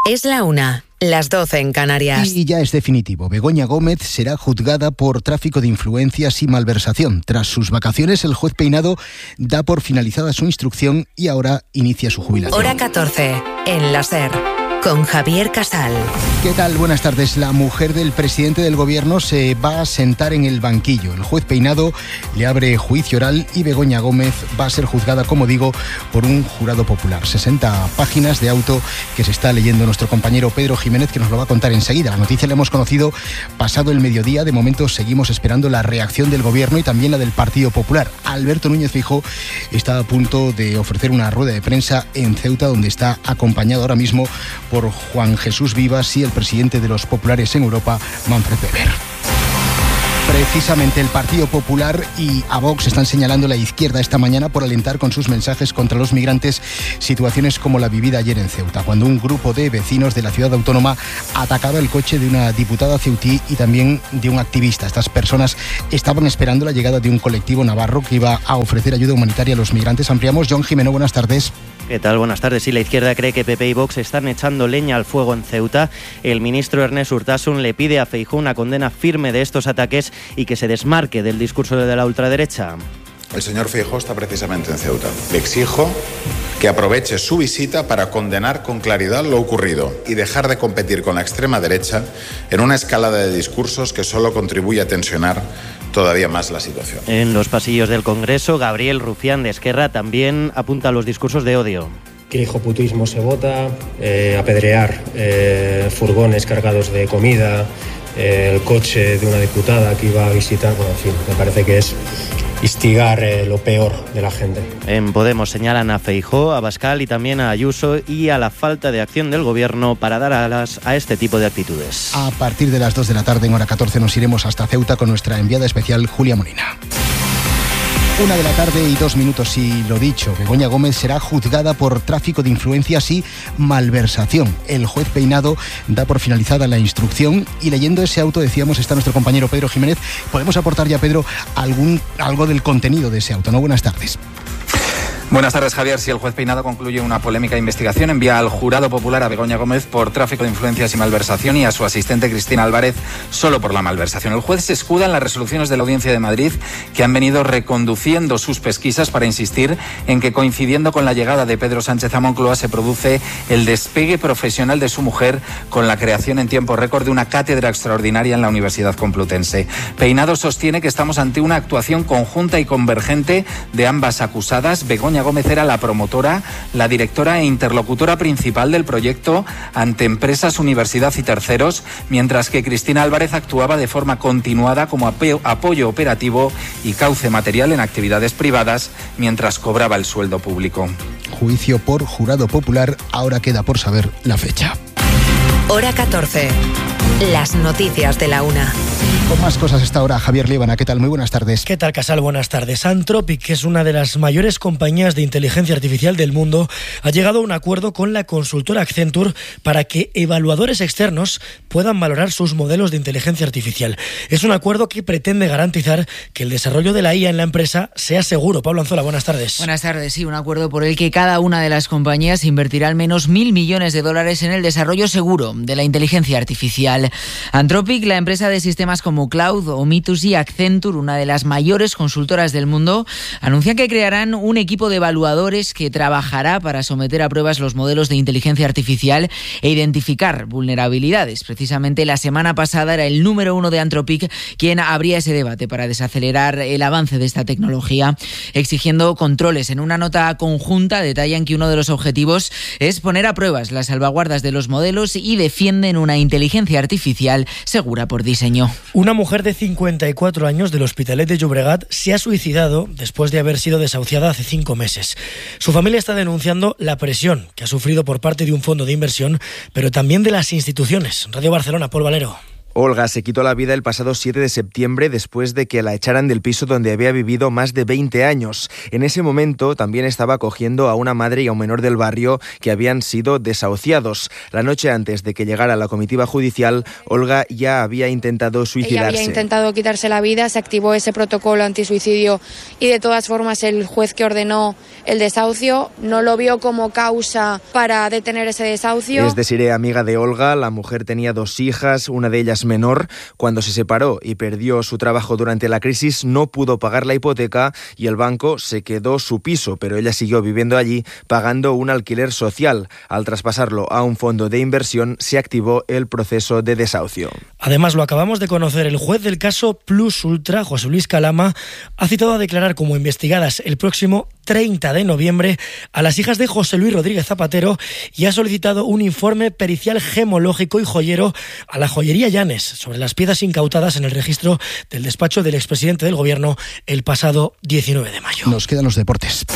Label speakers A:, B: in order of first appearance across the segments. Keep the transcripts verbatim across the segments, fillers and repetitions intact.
A: Es la una, las doce en Canarias.
B: Y ya es definitivo. Begoña Gómez será juzgada por tráfico de influencias y malversación. Tras sus vacaciones, el juez Peinado da por finalizada su instrucción y ahora inicia su jubilación.
A: Hora catorce, en la SER, con Javier Casal.
B: ¿Qué tal? Buenas tardes. La mujer del presidente del gobierno se va a sentar en el banquillo. El juez Peinado le abre juicio oral y Begoña Gómez va a ser juzgada, como digo, por un jurado popular. sesenta páginas de auto que se está leyendo nuestro compañero Pedro Jiménez, que nos lo va a contar enseguida. La noticia la hemos conocido pasado el mediodía. De momento seguimos esperando la reacción del gobierno y también la del Partido Popular. Alberto Núñez Feijóo está a punto de ofrecer una rueda de prensa en Ceuta, donde está acompañado ahora mismo por Juan Jesús Vivas y el presidente de los populares en Europa, Manfred Weber. Precisamente el Partido Popular y a Vox están señalando a la izquierda esta mañana por alentar con sus mensajes contra los migrantes situaciones como la vivida ayer en Ceuta, cuando un grupo de vecinos de la ciudad autónoma atacaba el coche de una diputada ceutí y también de un activista. Estas personas estaban esperando la llegada de un colectivo navarro que iba a ofrecer ayuda humanitaria a los migrantes. Ampliamos. John Jimeno, buenas tardes.
C: ¿Qué tal? Buenas tardes. Sí, la izquierda cree que P P y Vox están echando leña al fuego en Ceuta. El ministro Ernest Urtasun le pide a Feijóo una condena firme de estos ataques y que se desmarque del discurso de la ultraderecha.
D: El señor Feijóo está precisamente en Ceuta. Le exijo que aproveche su visita para condenar con claridad lo ocurrido y dejar de competir con la extrema derecha en una escalada de discursos que solo contribuye a tensionar todavía más la situación.
C: En los pasillos del Congreso, Gabriel Rufián de Esquerra también apunta a los discursos de odio.
E: Que el hijoputismo se vota, eh, apedrear eh, furgones cargados de comida, eh, el coche de una diputada que iba a visitar, bueno, en fin, me parece que es instigar eh, lo peor de la gente.
C: En Podemos señalan a Feijóo, a Abascal y también a Ayuso y a la falta de acción del gobierno para dar alas a este tipo de actitudes.
B: A partir de las dos de la tarde, en hora catorce, nos iremos hasta Ceuta con nuestra enviada especial, Julia Molina. Una de la tarde y dos minutos, y lo dicho, Begoña Gómez será juzgada por tráfico de influencias y malversación. El juez Peinado da por finalizada la instrucción y leyendo ese auto, decíamos, está nuestro compañero Pedro Jiménez. Podemos aportar ya, Pedro, algún algo del contenido de ese auto, ¿no? Buenas tardes.
F: Buenas tardes, Javier. Si el juez Peinado concluye una polémica investigación, envía al jurado popular a Begoña Gómez por tráfico de influencias y malversación y a su asistente Cristina Álvarez solo por la malversación. El juez se escuda en las resoluciones de la Audiencia de Madrid que han venido reconduciendo sus pesquisas para insistir en que, coincidiendo con la llegada de Pedro Sánchez a Moncloa, se produce el despegue profesional de su mujer con la creación en tiempo récord de una cátedra extraordinaria en la Universidad Complutense. Peinado sostiene que estamos ante una actuación conjunta y convergente de ambas acusadas. Begoña Gómez era la promotora, la directora e interlocutora principal del proyecto ante empresas, universidad y terceros, mientras que Cristina Álvarez actuaba de forma continuada como apoyo operativo y cauce material en actividades privadas mientras cobraba el sueldo público.
B: Juicio por jurado popular, ahora queda por saber la fecha.
A: Hora catorce. Las noticias de la una.
B: Con más cosas esta hora, Javier Líbana. ¿Qué tal? Muy buenas tardes.
G: ¿Qué tal, Casal? Buenas tardes. Anthropic, que es una de las mayores compañías de inteligencia artificial del mundo, ha llegado a un acuerdo con la consultora Accenture para que evaluadores externos puedan valorar sus modelos de inteligencia artificial. Es un acuerdo que pretende garantizar que el desarrollo de la I A en la empresa sea seguro. Pablo Anzola, buenas tardes.
H: Buenas tardes. Sí, un acuerdo por el que cada una de las compañías invertirá al menos mil millones de dólares en el desarrollo seguro de la inteligencia artificial. Anthropic, la empresa de sistemas como Cloud, Omitus y Accenture, una de las mayores consultoras del mundo, anuncian que crearán un equipo de evaluadores que trabajará para someter a pruebas los modelos de inteligencia artificial e identificar vulnerabilidades. Precisamente la semana pasada era el número uno de Anthropic quien abría ese debate para desacelerar el avance de esta tecnología, exigiendo controles. En una nota conjunta detallan que uno de los objetivos es poner a pruebas las salvaguardas de los modelos y defienden una inteligencia artificial segura por diseño.
G: Una mujer de cincuenta y cuatro años del Hospitalet de Llobregat se ha suicidado después de haber sido desahuciada hace cinco meses. Su familia está denunciando la presión que ha sufrido por parte de un fondo de inversión, pero también de las instituciones. Radio Barcelona, Paul Valero.
I: Olga se quitó la vida el pasado siete de septiembre después de que la echaran del piso donde había vivido más de veinte años. En ese momento también estaba acogiendo a una madre y a un menor del barrio que habían sido desahuciados. La noche antes de que llegara la comitiva judicial, Olga ya había intentado suicidarse.
J: Ella había intentado quitarse la vida, se activó ese protocolo antisuicidio y de todas formas el juez que ordenó el desahucio no lo vio como causa para detener ese desahucio.
I: Es decir, amiga de Olga, la mujer tenía dos hijas, una de ellas menor. Cuando se separó y perdió su trabajo durante la crisis, no pudo pagar la hipoteca y el banco se quedó su piso, pero ella siguió viviendo allí pagando un alquiler social. Al traspasarlo a un fondo de inversión, se activó el proceso de desahucio.
G: Además, lo acabamos de conocer, el juez del caso Plus Ultra, José Luis Calama, ha citado a declarar como investigadas el próximo treinta de noviembre a las hijas de José Luis Rodríguez Zapatero y ha solicitado un informe pericial gemológico y joyero a la joyería Llanes sobre las piezas incautadas en el registro del despacho del expresidente del Gobierno el pasado diecinueve de mayo.
B: Nos quedan los deportes.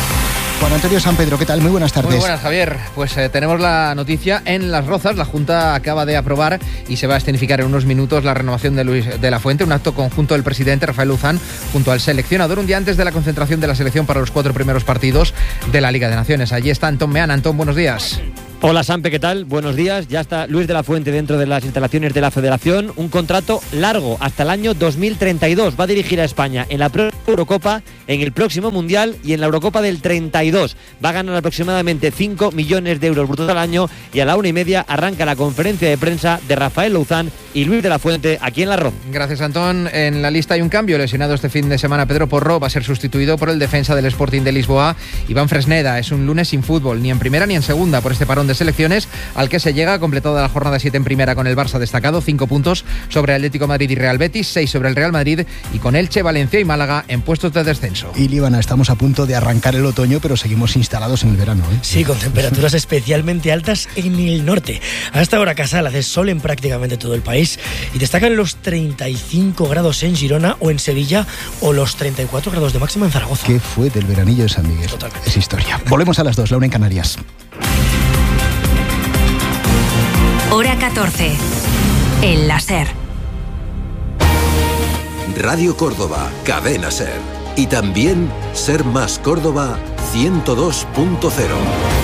B: Juan Antonio San Pedro, ¿qué tal? Muy buenas tardes.
K: Muy buenas, Javier. Pues eh, tenemos la noticia en Las Rozas. La Junta acaba de aprobar y se va a escenificar en unos minutos la renovación de Luis de la Fuente, un acto conjunto del presidente Rafael Luzán junto al seleccionador, un día antes de la concentración de la selección para los cuatro primeros partidos de la Liga de Naciones. Allí está Antón Meana. Antón, buenos días.
L: Hola Sampe, ¿qué tal? Buenos días. Ya está Luis de la Fuente dentro de las instalaciones de la Federación. Un contrato largo hasta el año dos mil treinta y dos. Va a dirigir a España en la Eurocopa, en el próximo Mundial y en la Eurocopa del treinta y dos. Va a ganar aproximadamente cinco millones de euros brutos al año y a la una y media arranca la conferencia de prensa de Rafael Luzán y Luis de la Fuente aquí en La Roz.
K: Gracias, Antón. En la lista hay un cambio. Lesionado este fin de semana Pedro Porro va a ser sustituido por el defensa del Sporting de Lisboa, Iván Fresneda. Es un lunes sin fútbol, ni en primera ni en segunda, por este parón de selecciones al que se llega, completada la jornada siete en primera con el Barça destacado, cinco puntos sobre Atlético Madrid y Real Betis, seis sobre el Real Madrid y con Elche, Valencia y Málaga en puestos de descenso.
B: Y Líbana, estamos a punto de arrancar el otoño, pero seguimos instalados en el verano, ¿eh?
G: Sí, con temperaturas especialmente altas en el norte. Hasta ahora Casal hace sol en prácticamente todo el país y destacan los treinta y cinco grados en Girona o en Sevilla o los treinta y cuatro grados de máxima en Zaragoza.
B: ¿Qué fue del veranillo de San Miguel?
G: Totalmente.
B: Es historia. Volvemos a las dos, la una en Canarias.
A: Hora catorce. El láser.
M: Radio Córdoba, Cadena Ser. Y también Ser Más Córdoba ciento dos punto cero.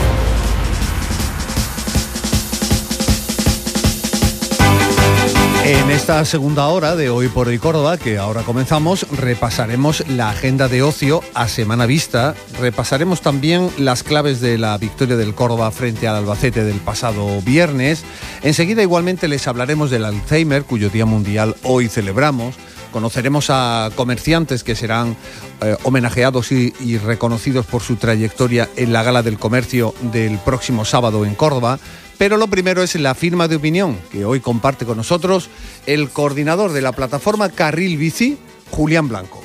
N: En esta segunda hora de Hoy por Hoy Córdoba, que ahora comenzamos, repasaremos la agenda de ocio a semana vista. Repasaremos también las claves de la victoria del Córdoba frente al Albacete del pasado viernes. Enseguida igualmente les hablaremos del Alzheimer, cuyo Día Mundial hoy celebramos. Conoceremos a comerciantes que serán eh, homenajeados y, y reconocidos por su trayectoria en la Gala del Comercio del próximo sábado en Córdoba. Pero lo primero es la firma de opinión que hoy comparte con nosotros el coordinador de la plataforma Carril Bici, Julián Blanco.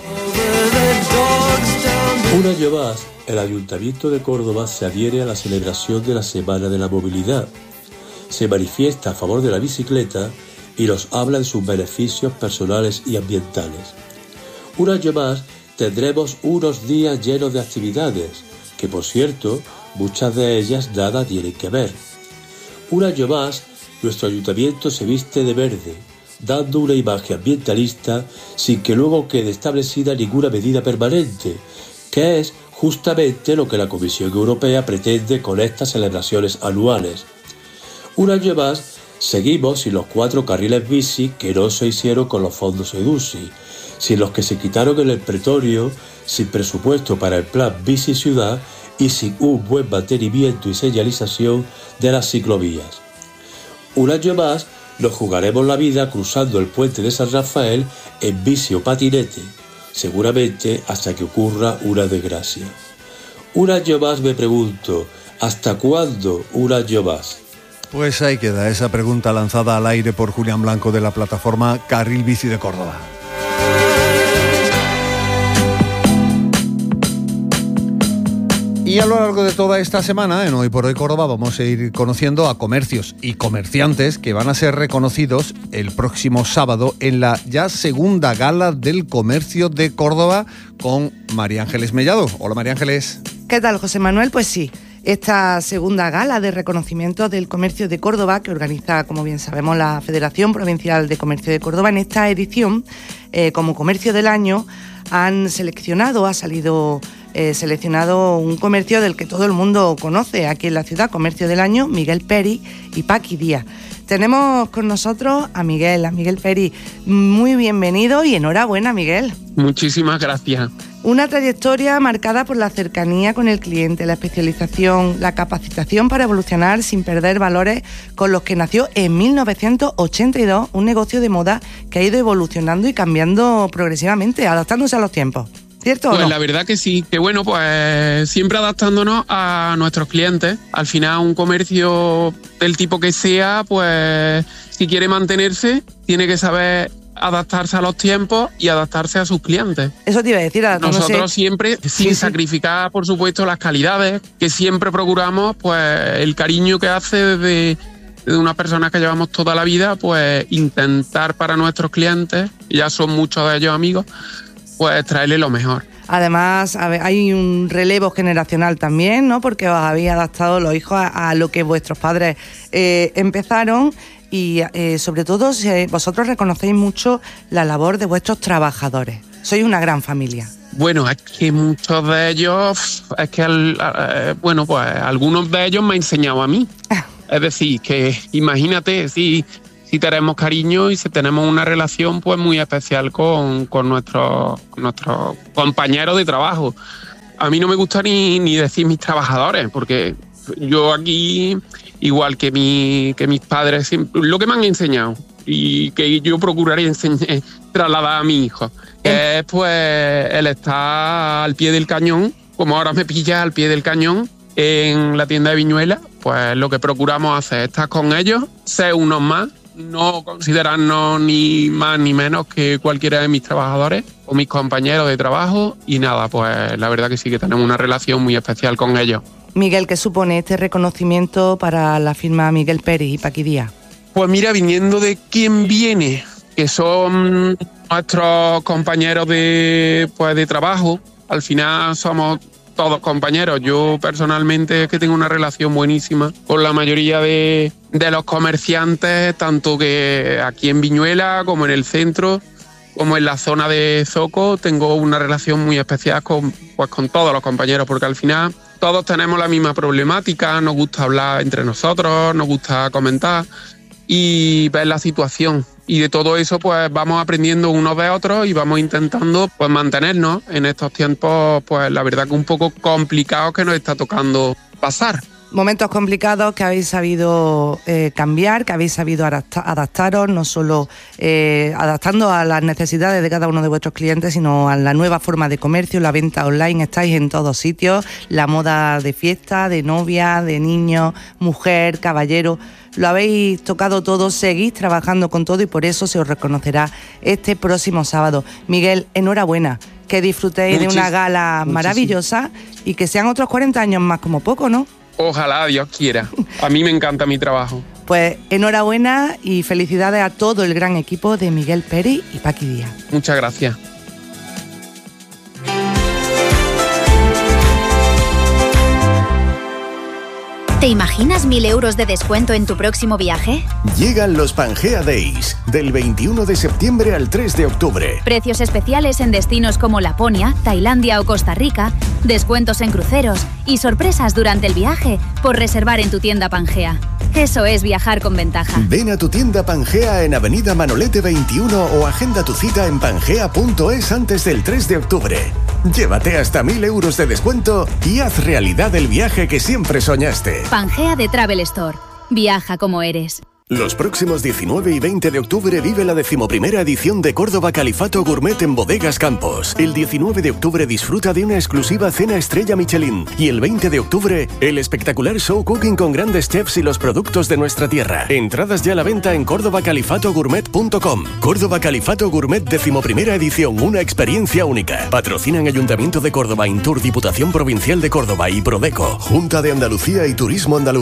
O: Un año más, el Ayuntamiento de Córdoba se adhiere a la celebración de la Semana de la Movilidad. Se manifiesta a favor de la bicicleta y nos habla de sus beneficios personales y ambientales. Un año más tendremos unos días llenos de actividades, que por cierto, muchas de ellas nada tienen que ver. Un año más, nuestro ayuntamiento se viste de verde, dando una imagen ambientalista sin que luego quede establecida ninguna medida permanente, que es justamente lo que la Comisión Europea pretende con estas celebraciones anuales. Un año más, seguimos sin los cuatro carriles bici que no se hicieron con los fondos EDUSI, sin los que se quitaron en el pretorio, sin presupuesto para el plan Bici Ciudad y sin un buen mantenimiento y señalización de las ciclovías. Un año más nos jugaremos la vida cruzando el puente de San Rafael en bici o patinete, seguramente hasta que ocurra una desgracia. Un año más me pregunto, ¿hasta cuándo un año más?
N: Pues ahí queda esa pregunta lanzada al aire por Julián Blanco de la plataforma Carril Bici de Córdoba. Y a lo largo de toda esta semana, en Hoy por Hoy Córdoba, vamos a ir conociendo a comercios y comerciantes que van a ser reconocidos el próximo sábado en la ya segunda Gala del Comercio de Córdoba con María Ángeles Mellado. Hola, María Ángeles.
P: ¿Qué tal, José Manuel? Pues sí. esta segunda gala de reconocimiento del comercio de Córdoba, que organiza, como bien sabemos, la Federación Provincial de Comercio de Córdoba. En esta edición, eh, como comercio del año, han seleccionado, ha salido eh, seleccionado un comercio del que todo el mundo conoce aquí en la ciudad, comercio del año, Miguel Peri y Paqui Díaz. Tenemos con nosotros a Miguel, a Miguel Peri. Muy bienvenido y enhorabuena, Miguel.
Q: Muchísimas gracias.
P: Una trayectoria marcada por la cercanía con el cliente, la especialización, la capacitación para evolucionar sin perder valores, con los que nació en mil novecientos ochenta y dos un negocio de moda que ha ido evolucionando y cambiando progresivamente, adaptándose a los tiempos. ¿Cierto o no?
Q: Pues la verdad que sí, que bueno, pues siempre adaptándonos a nuestros clientes. Al final, un comercio del tipo que sea, pues si quiere mantenerse, tiene que saber adaptarse a los tiempos y adaptarse a sus clientes.
P: Eso te iba a decir.
Q: Nosotros siempre, sin sí, sí. sacrificar, por supuesto, las calidades, que siempre procuramos, pues el cariño que hace desde de unas personas que llevamos toda la vida, pues intentar para nuestros clientes, y ya son muchos de ellos amigos, pues traerle lo mejor.
P: Además, hay un relevo generacional también, ¿no? Porque os habéis adaptado los hijos a, a lo que vuestros padres eh, empezaron. Y eh, sobre todo, si vosotros reconocéis mucho la labor de vuestros trabajadores. Sois una gran familia.
Q: Bueno, es que muchos de ellos, es que, eh, bueno, pues algunos de ellos me han enseñado a mí. Es decir, que imagínate, si, si tenemos cariño y si tenemos una relación pues muy especial con, con nuestros, nuestros compañeros de trabajo. A mí no me gusta ni, ni decir mis trabajadores, porque yo aquí, igual que, mi, que mis padres, lo que me han enseñado y que yo procuraré enseñar, trasladar a mi hijo, que es pues el estar al pie del cañón, como ahora me pillas al pie del cañón en la tienda de Viñuela, pues lo que procuramos hacer es estar con ellos, ser unos más, no considerarnos ni más ni menos que cualquiera de mis trabajadores o mis compañeros de trabajo, y nada, pues la verdad que sí que tenemos una relación muy especial con ellos.
P: Miguel, ¿qué supone este reconocimiento para la firma Miguel Peri y Paqui Díaz?
Q: Pues mira, viniendo de quien viene, que son nuestros compañeros de, pues, de trabajo, al final somos todos compañeros. Yo personalmente es que tengo una relación buenísima con la mayoría de, de los comerciantes, tanto que aquí en Viñuela como en el centro, como en la zona de Zoco, tengo una relación muy especial con, pues, con todos los compañeros, porque al final todos tenemos la misma problemática, nos gusta hablar entre nosotros, nos gusta comentar y ver la situación. Y de todo eso pues vamos aprendiendo unos de otros y vamos intentando pues mantenernos en estos tiempos, pues la verdad que un poco complicados que nos está tocando pasar.
P: Momentos complicados que habéis sabido eh, cambiar, que habéis sabido adapta- adaptaros, no solo eh, adaptando a las necesidades de cada uno de vuestros clientes, sino a la nueva forma de comercio, la venta online. Estáis en todos sitios, la moda de fiesta, de novia, de niño, mujer, caballero. Lo habéis tocado todo, seguís trabajando con todo y por eso se os reconocerá este próximo sábado. Miguel, enhorabuena, que disfrutéis Muchis- de una gala muchísimo. maravillosa y que sean otros cuarenta años más como poco, ¿no?
Q: Ojalá, Dios quiera. A mí me encanta mi trabajo.
P: Pues enhorabuena y felicidades a todo el gran equipo de Miguel Peri y Paqui Díaz.
Q: Muchas gracias.
R: ¿Te imaginas mil euros de descuento en tu próximo viaje?
S: Llegan los Pangea Days, del veintiuno de septiembre al tres de octubre.
R: Precios especiales en destinos como Laponia, Tailandia o Costa Rica, descuentos en cruceros y sorpresas durante el viaje por reservar en tu tienda Pangea. Eso es viajar con ventaja.
S: Ven a tu tienda Pangea en Avenida Manolete veintiuno o agenda tu cita en pangea punto es antes del tres de octubre. Llévate hasta mil euros de descuento y haz realidad el viaje que siempre soñaste.
R: Pangea de Travel Store. Viaja como eres.
S: Los próximos diecinueve y veinte de octubre vive la decimoprimera edición de Córdoba Califato Gourmet en Bodegas Campos. El diecinueve de octubre disfruta de una exclusiva cena estrella Michelin. Y el veinte de octubre, el espectacular show cooking con grandes chefs y los productos de nuestra tierra. Entradas ya a la venta en córdoba califato gourmet punto com. Córdoba Califato Gourmet decimoprimera edición, una experiencia única. Patrocinan Ayuntamiento de Córdoba, Intur, Diputación Provincial de Córdoba y Prodeco, Junta de Andalucía y Turismo Andaluz.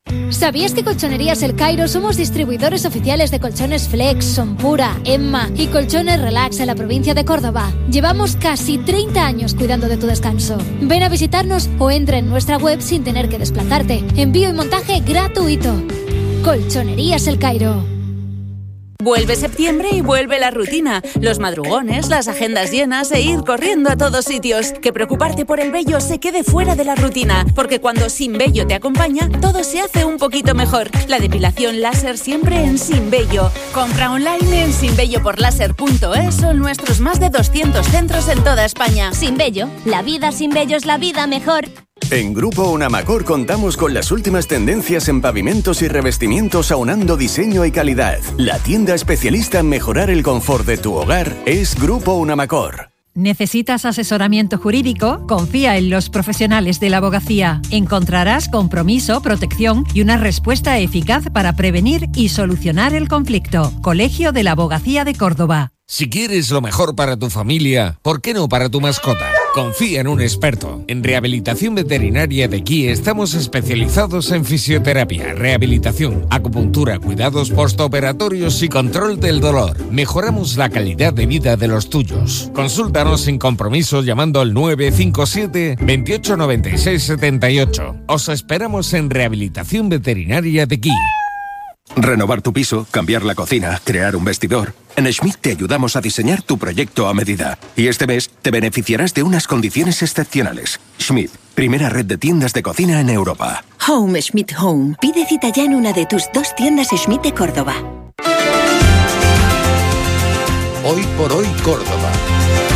T: ¿Sabías que Colchonerías El Cairo somos distribuidores oficiales de colchones Flex, Sonpura, Emma y colchones Relax en la provincia de Córdoba? Llevamos casi treinta años cuidando de tu descanso. Ven a visitarnos o entra en nuestra web sin tener que desplazarte. Envío y montaje gratuito. Colchonerías El Cairo.
U: Vuelve septiembre y vuelve la rutina, los madrugones, las agendas llenas e ir corriendo a todos sitios. Que preocuparte por el vello se quede fuera de la rutina, porque cuando Sin Vello te acompaña, todo se hace un poquito mejor. La depilación láser siempre en Sin Vello. Compra online en sin vello por láser punto es o en nuestros más de doscientos centros en toda España.
V: Sin Vello, la vida sin vello es la vida mejor.
S: En Grupo Unamacor contamos con las últimas tendencias en pavimentos y revestimientos aunando diseño y calidad. La tienda especialista en mejorar el confort de tu hogar es Grupo Unamacor.
W: ¿Necesitas asesoramiento jurídico? Confía en los profesionales de la abogacía. Encontrarás compromiso, protección y una respuesta eficaz para prevenir y solucionar el conflicto. Colegio de la Abogacía de Córdoba.
X: Si quieres lo mejor para tu familia, ¿por qué no para tu mascota? Confía en un experto. En Rehabilitación Veterinaria de Kie estamos especializados en fisioterapia, rehabilitación, acupuntura, cuidados postoperatorios y control del dolor. Mejoramos la calidad de vida de los tuyos. Consúltanos sin compromiso llamando al nueve cinco siete, veintiocho noventa y seis setenta y ocho. Os esperamos en Rehabilitación Veterinaria de Kie.
Y: Renovar tu piso, cambiar la cocina, crear un vestidor. En Schmidt te ayudamos a diseñar tu proyecto a medida. Y este mes te beneficiarás de unas condiciones excepcionales. Schmidt, primera red de tiendas de cocina en Europa.
Z: Home Schmidt Home. Pide cita ya en una de tus dos tiendas Schmidt de Córdoba.
M: Hoy por hoy Córdoba.